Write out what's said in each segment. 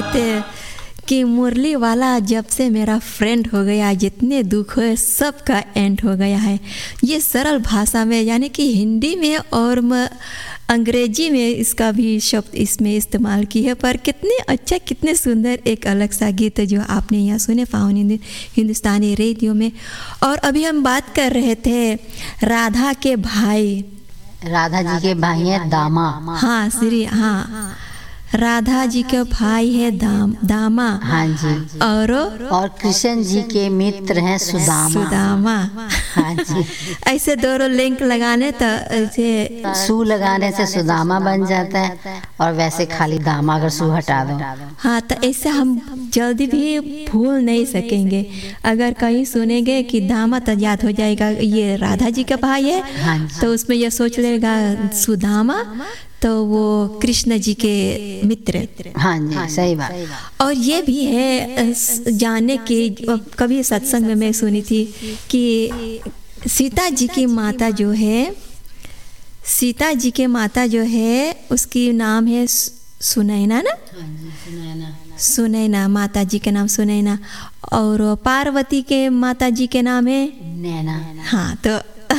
थे कि मुरली वाला जब से मेरा फ्रेंड हो गया, जितने दुख हुए सबका एंड हो गया है। ये सरल भाषा में, यानी कि हिंदी में और अंग्रेजी में इसका भी शब्द इसमें इस्तेमाल की है, पर कितने अच्छा, कितने सुंदर एक अलग सा गीत जो आपने यहाँ सुने पावन हिंदुस्तानी रेडियो में। और अभी हम बात कर रहे थे राधा के भाई, राधा जी के भाई हैं दामा। हाँ श्री, हाँ राधा जी के भाई है दामा। हाँ जी। और कृष्ण जी के मित्र हैं सुदामा। हाँ जी। ऐसे दोनों लिंक लगाने तो ऐसे सू लगाने से सुदामा बन जाता है, और वैसे खाली दामा अगर सू हटा दो। हाँ, तो ऐसे हम जल्दी भी भूल नहीं सकेंगे। अगर कहीं सुनेंगे कि दामा, तो याद हो जाएगा ये राधा जी का भाई है। हाँ, तो उसमें यह सोच लेगा सुदामा, तो वो कृष्ण जी के मित्र। हाँ जी, सही बात। और ये भी है जाने की, कभी सत्संग में मैं सुनी थी कि सीता जी की माता जो है, सीता जी के माता जो है उसकी नाम है सुनैना ना। सुनैना, माता जी के नाम सुनैना। और पार्वती के माता जी के नाम है नैना। हाँ, तो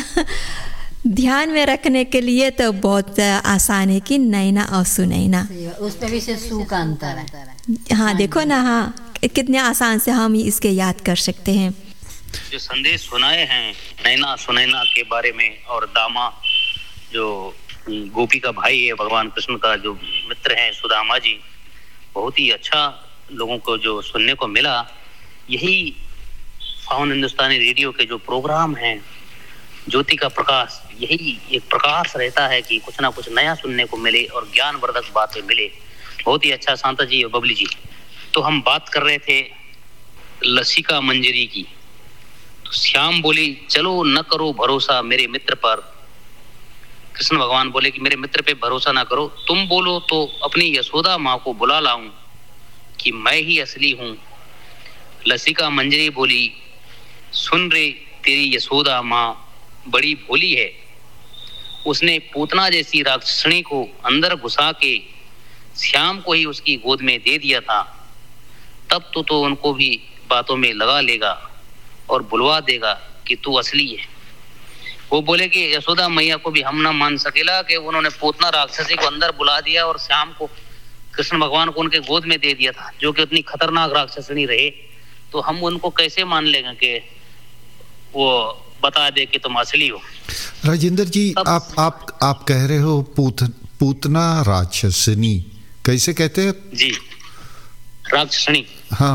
ध्यान में रखने के लिए तो बहुत आसान है कि नैना और सुनैना। उसमें भी से सू का अंतर है। हाँ देखो ना, हाँ कितने आसान से हम इसके याद कर सकते हैं। जो संदेश सुनाए हैं नैना सुनैना के बारे में, और दामा जो गोपी का भाई है, भगवान कृष्ण का जो मित्र हैं सुदामा जी, बहुत ही अच्छा लोगों को जो सुनने को मिला। यही पावन हिंदुस्तानी रेडियो के जो प्रोग्राम हैं, ज्योति का प्रकाश, यही एक प्रकाश रहता है कि कुछ ना कुछ नया सुनने को मिले और ज्ञानवर्धक बातें मिले। बहुत ही अच्छा शांता जी और बबली जी। तो हम बात कर रहे थे लसिका मंजरी की। तो श्याम बोली चलो न करो भरोसा मेरे मित्र पर। कृष्ण भगवान बोले कि मेरे मित्र पे भरोसा ना करो, तुम बोलो तो अपनी यशोदा माँ को बुला लाऊं कि मैं ही असली हूँ। लसिका मंजरी बोली सुन रे तेरी यशोदा माँ बड़ी भोली है, उसने पूतना जैसी राक्षसनी को अंदर घुसा के श्याम को ही उसकी गोद में दे दिया था। तब तो उनको भी बातों में लगा लेगा और बुलवा देगा कि तू असली है। वो बोले कि यशोदा मैया को भी हम ना मान सकेला कि उन्होंने पूतना राक्षसी को अंदर बुला दिया और श्याम को, कृष्ण भगवान को उनके गोद में दे दिया था, जो कि उतनी खतरनाक राक्षसनी रहे। तो हम उनको कैसे मान लेंगे कि वो बता दे कि तुम असली हो। राजेंद्र जी, आप कह रहे हो पूतना राक्षसनी, कैसे कहते हैं जी? राक्षसनी, हाँ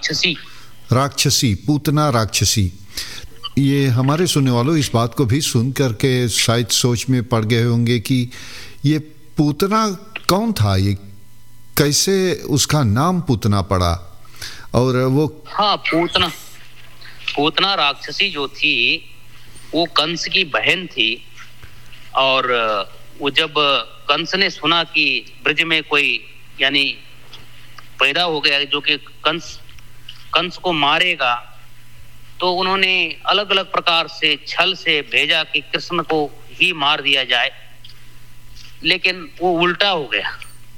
राक्षसी, पूतना राक्षसी। ये हमारे सुनने वालों इस बात को भी सुन करके शायद सोच में पड़ गए होंगे कि ये पूतना कौन था, ये कैसे उसका नाम पूतना पड़ा। और वो हाँ, पूतना राक्षसी जो थी वो कंस की बहन थी। और वो जब कंस ने सुना कि ब्रज में कोई यानी पैदा हो गया जो कि कंस को मारेगा, तो उन्होंने अलग अलग प्रकार से छल से भेजा कि कृष्ण को ही मार दिया जाए। लेकिन वो उल्टा हो गया,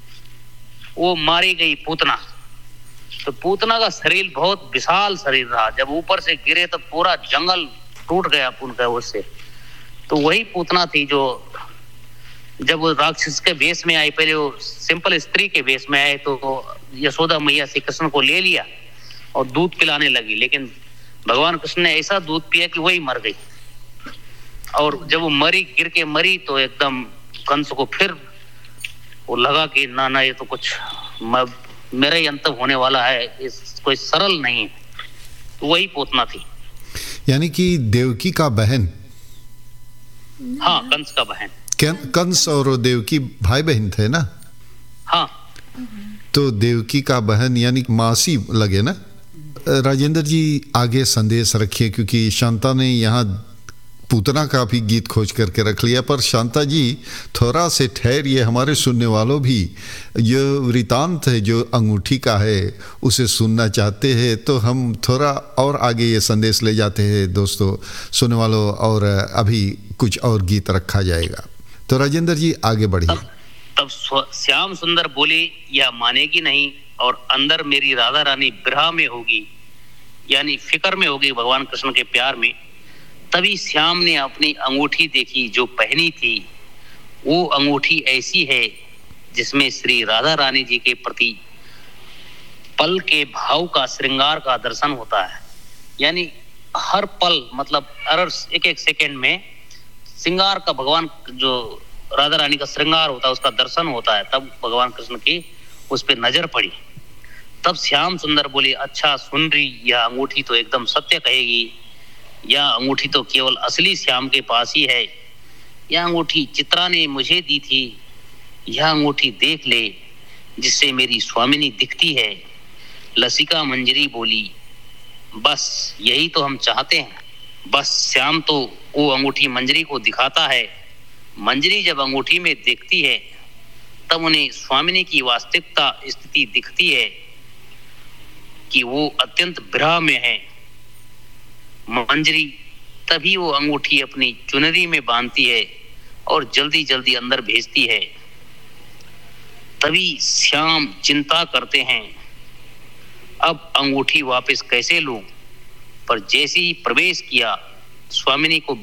वो मारी गई पूतना। तो पूतना का शरीर बहुत विशाल शरीर रहा, जब ऊपर से गिरे तो पूरा जंगल टूट गया उनका उससे। तो वही पूतना थी जो जब वो राक्षस के वेश में आई, पहले वो सिंपल स्त्री के वेश में आए, तो यशोदा मैया से कृष्ण को ले लिया और दूध पिलाने लगी। लेकिन भगवान कृष्ण ने ऐसा दूध पिया कि वही मर गई। और जब वो मरी, गिर के मरी, तो एकदम कंस को फिर वो लगा कि ना ये तो कुछ मेरा ही अंत होने वाला है, इस कोई सरल नहीं। तो वही पूतना थी, यानी कि देवकी का बहन। हाँ, कंस का बहन। कंस और देवकी भाई बहन थे ना? हाँ। तो देवकी का बहन यानी मासी लगे ना। राजेंद्र जी आगे संदेश रखिए, क्योंकि शांता ने यहाँ पूतना का भी गीत खोज करके रख लिया। पर शांता जी थोड़ा से ठहरिए, हमारे सुनने वालों भी ये वृतांत है जो अंगूठी का है उसे सुनना चाहते हैं। तो हम थोड़ा और आगे ये संदेश ले जाते हैं दोस्तों सुनने वालों, और अभी कुछ और गीत रखा जाएगा। तो राजेंद्र जी आगे बढ़िए। तब श्याम सुंदर बोले, यह मानेगी नहीं और अंदर मेरी राधा रानी विरह में होगी, यानी फिक्र में होगी भगवान कृष्ण के प्यार में। तभी श्याम ने अपनी अंगूठी देखी जो पहनी थी। वो अंगूठी ऐसी है जिसमें श्री राधा रानी जी के प्रति पल के भाव का, श्रृंगार का दर्शन होता है। यानी हर पल, मतलब हर एक एक सेकंड में श्रृंगार का, भगवान जो राधा रानी का श्रृंगार होता है उसका दर्शन होता है। तब भगवान कृष्ण की उस पर नजर पड़ी। तब श्याम सुंदर बोले, अच्छा सुन रही, यह अंगूठी तो एकदम सत्य कहेगी, यह अंगूठी तो केवल असली श्याम के पास ही है। यह अंगूठी चित्रा ने मुझे दी थी, यह अंगूठी देख ले जिससे मेरी स्वामिनी दिखती है। लसिका मंजरी बोली, बस यही तो हम चाहते हैं। बस श्याम तो वो अंगूठी मंजरी को दिखाता है। मंजरी जब अंगूठी में देखती है तब उन्हें स्वामिनी की वास्तविकता स्थिति दिखती है कि वो अत्यंत विरह में है। मंजरी तभी वो अंगूठी अपनी चुनरी में बांधती है और जल्दी जल्दी अंदर भेजती है। तभी श्याम चिंता करते हैं, अब अंगूठी वापस कैसे लूं? पर जैसे ही प्रवेश किया, स्वामिनी को